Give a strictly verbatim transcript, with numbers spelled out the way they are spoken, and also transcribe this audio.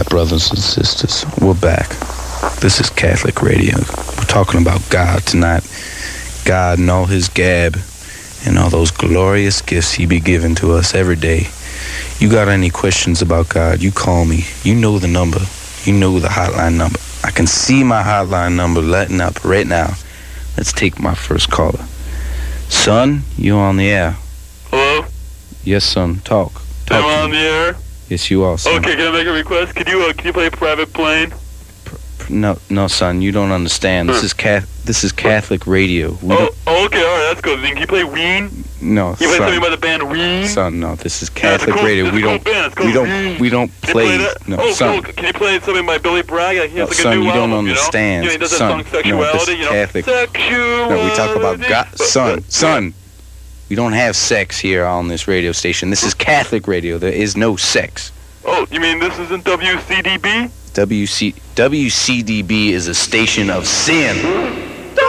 right, brothers and sisters, we're back. This is Catholic Radio. We're talking about God tonight. God and all his gab and all those glorious gifts he be giving to us every day. You got any questions about God, you call me. You know the number. You know the hotline number. I can see my hotline number letting up right now. Let's take my first caller. Son, you on the air. Hello? Yes, son. Talk. Talk Am I to on me. the air? Yes, you are, son. Okay, can I make a request? Can you uh, can you play Private Plane? No, no, son, you don't understand. This is cat. This is Catholic radio. We Oh, don't, oh, okay, all right, that's good. Then can you play Ween? no, Can you play something son, by the band Ween? son, no. This is Yeah, it's a Catholic cool- radio. it's a We cool don't. band. It's called We don't. Ween. We don't Can you play. that? No, oh, son. cool. Can you play something by Billy Bragg? He has No, like son, a new you don't album, understand. You know? You know, he does that Son, song no, this Sexuality, is you know? Catholic. Sexuality. No, we talk about God. But- Son, but- son. We don't have sex here on this radio station. This is Catholic radio. There is no sex. Oh, you mean this isn't W C D B? W C W C D B is a station of sin.